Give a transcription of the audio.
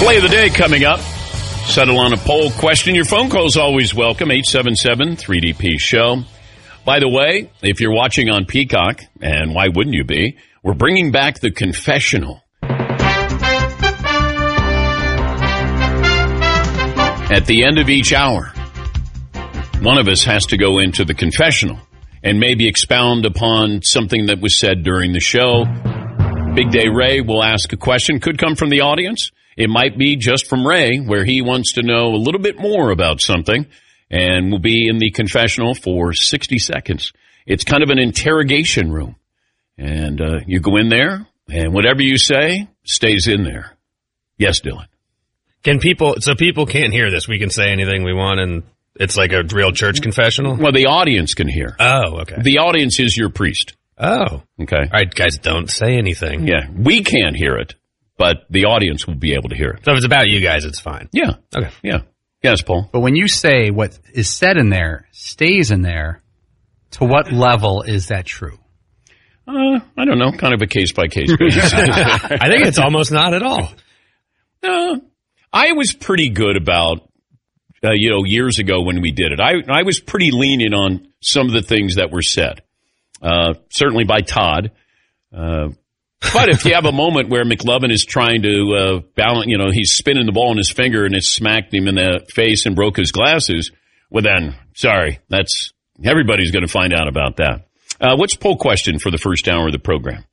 Play of the day coming up. Settle on a poll question. Your phone call is always welcome. 877-3DP-SHOW. By the way, if you're watching on Peacock, and why wouldn't you be, we're bringing back the confessional. At the end of each hour, one of us has to go into the confessional and maybe expound upon something that was said during the show. Big Day Ray will ask a question. Could come from the audience. It might be just from Ray, where he wants to know a little bit more about something, and will be in the confessional for 60 seconds. It's kind of an interrogation room. And you go in there, and whatever you say stays in there. Yes, Dylan. So people can't hear this. We can say anything we want, and it's like a real church confessional? Well, the audience can hear. Oh, okay. The audience is your priest. Oh. Okay. All right, guys, don't say anything. Yeah, we can't hear it, but the audience will be able to hear it. So if it's about you guys, it's fine. Yeah. Okay. Yeah. Yes, Paul. But when you say what is said in there stays in there, to what level is that true? I don't know. Kind of a case-by-case basis. I think it's almost not at all. I was pretty good about, years ago when we did it. I was pretty lenient on some of the things that were said, certainly by Todd. But if you have a moment where McLovin is trying to balance, he's spinning the ball in his finger and it smacked him in the face and broke his glasses, well then, sorry, everybody's going to find out about that. What's poll question for the first hour of the program?